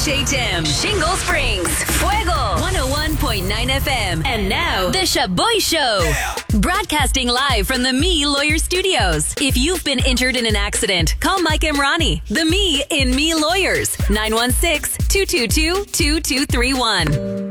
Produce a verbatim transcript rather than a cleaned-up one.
H H M, Shingle Springs, Fuego, one oh one point nine F M. And now, The Shaboy Show. Yeah. Broadcasting live from the Me Lawyer Studios. If you've been injured in an accident, call Mike Emrani, the Me in Me Lawyers, nine one six, two two two, two two three one.